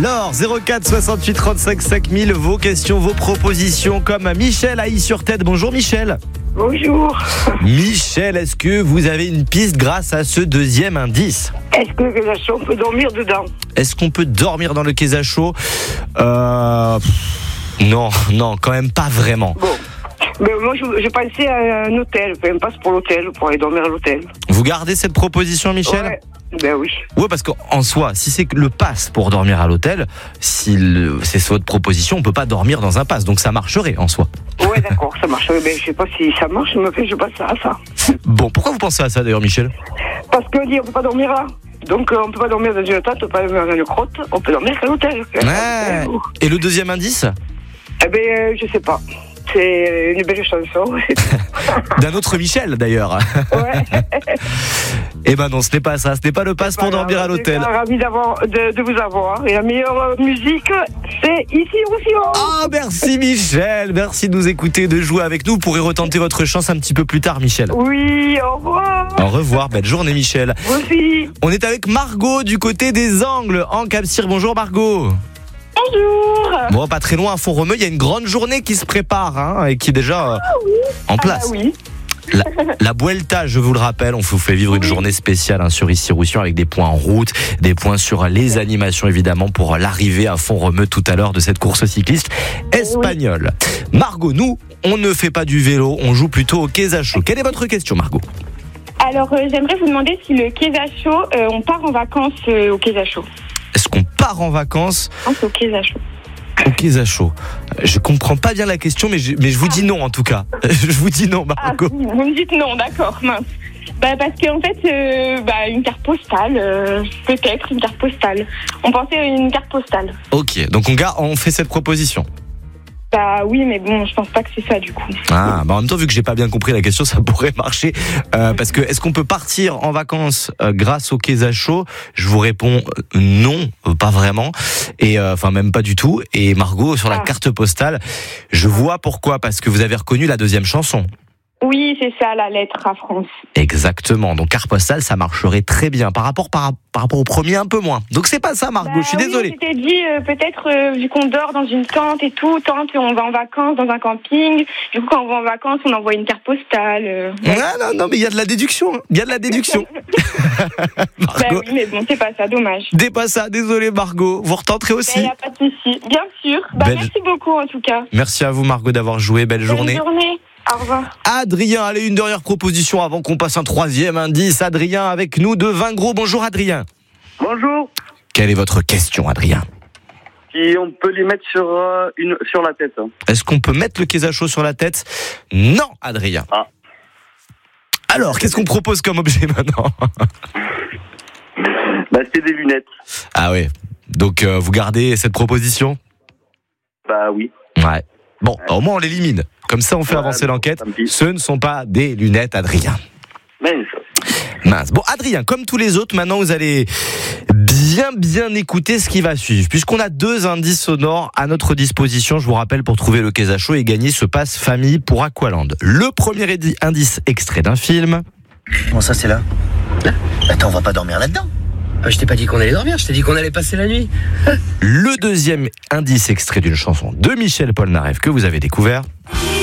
Alors, 04 68 35 5000, vos questions, vos propositions, comme Michel à Is-sur-Tête. Bonjour Michel. Bonjour. Michel, est-ce que vous avez une piste grâce à ce deuxième indice ? Est-ce que le Quai on peut dormir dedans? Est-ce qu'on peut dormir dans le Quai Chaud ? Non, quand même pas vraiment. Bon. Mais moi, je pensais à un hôtel, un passe pour l'hôtel, pour aller dormir à l'hôtel. Vous gardez cette proposition, Michel ? Ouais. Ben oui. Ouais, parce qu'en soi, si c'est le pass pour dormir à l'hôtel, si c'est votre proposition, on peut pas dormir dans un pass, donc ça marcherait en soi. Ouais, d'accord, ça marche. Mais je sais pas si ça marche, mais je pense à ça. Bon, pourquoi vous pensez à ça d'ailleurs, Michel ? Parce qu'on dit on peut pas dormir là. Donc on peut pas dormir dans une tente, on peut pas dormir dans une crotte, on peut dormir à l'hôtel. Ouais. Et le deuxième indice ? Eh ben, je sais pas. C'est une belle chanson. D'un autre Michel d'ailleurs. Ouais. Eh ben non, ce n'est pas ça, ce n'est pas le pass pour dormir à l'hôtel. Je suis ravi de vous avoir. Et la meilleure musique, c'est ici aussi. Ah, merci Michel, merci de nous écouter, de jouer avec nous. Vous pourrez retenter votre chance un petit peu plus tard, Michel. Oui, au revoir. Au revoir, belle journée Michel. Vous aussi. On est avec Margot du côté des Angles, en Cap-Cyr. Bonjour Margot. Bonjour. Bon, pas très loin à Font-Romeu, il y a une grande journée qui se prépare et qui est déjà en place. Oui. La Vuelta, je vous le rappelle, on vous fait vivre une journée spéciale sur Issy-Roussillon avec des points en route, des points sur les animations évidemment pour l'arrivée à Font-Romeu tout à l'heure de cette course cycliste espagnole. Margot, nous, on ne fait pas du vélo, on joue plutôt au Quai Chaud. Quelle est votre question, Margot ? Alors, j'aimerais vous demander si le Quai Chaud, on part en vacances au Quai Chaud. Est-ce qu'on part en vacances au Quai Chaud? Au Quai Chaud. Je comprends pas bien la question, mais je vous dis non en tout cas. Je vous dis non, Margot. Ah, vous me dites non, d'accord, mince. Parce qu'en fait, une carte postale, peut-être une carte postale. On pensait à une carte postale. Ok, donc on fait cette proposition. Oui, mais bon, je pense pas que c'est ça du coup. En même temps, vu que j'ai pas bien compris la question, ça pourrait marcher. Parce que est-ce qu'on peut partir en vacances grâce au Quai Chaud ? Je vous réponds non, pas vraiment. Et même pas du tout. Et Margot, sur la carte postale, je vois pourquoi. Parce que vous avez reconnu la deuxième chanson. Oui, c'est ça, la lettre à France. Exactement. Donc carte postale, ça marcherait très bien. Par rapport au premier, un peu moins. Donc c'est pas ça, Margot. Je suis désolé. Oui, on s'était dit peut-être vu qu'on dort dans une tente et tout, on va en vacances dans un camping. Du coup, quand on va en vacances, on envoie une carte postale. Non, mais il y a de la déduction. Il y a de la déduction. Oui, mais bon, c'est pas ça, dommage. C'est pas ça, désolé, Margot. Vous retenterez aussi. Il n'y a pas de souci. Bien sûr. Merci beaucoup en tout cas. Merci à vous, Margot, d'avoir joué. Belle journée. Bonne journée. Au revoir. Adrien, allez, une dernière proposition avant qu'on passe un troisième indice. Adrien avec nous de Vingros. Bonjour Adrien. Bonjour. Quelle est votre question, Adrien ? Si on peut les mettre sur la tête. Est-ce qu'on peut mettre le Quai Chaud sur la tête ? Non, Adrien. Alors, qu'est-ce qu'on propose comme objet maintenant ? C'est des lunettes. Ah ouais. Donc, vous gardez cette proposition ? Oui. Ouais. Bon, au moins on l'élimine. Comme ça, on fait avancer l'enquête. Ce ne sont pas des lunettes, Adrien. Mince. Bon, Adrien, comme tous les autres, maintenant vous allez bien écouter ce qui va suivre. Puisqu'on a 2 indices sonores à notre disposition, je vous rappelle, pour trouver le Quai Chaud et gagner ce pass famille pour Aqualand. Le premier indice extrait d'un film. Comment ça, c'est là ? Attends, on va pas dormir là-dedans ? Je t'ai pas dit qu'on allait dormir, je t'ai dit qu'on allait passer la nuit. Le deuxième indice extrait d'une chanson de Michel Polnareff que vous avez découvert.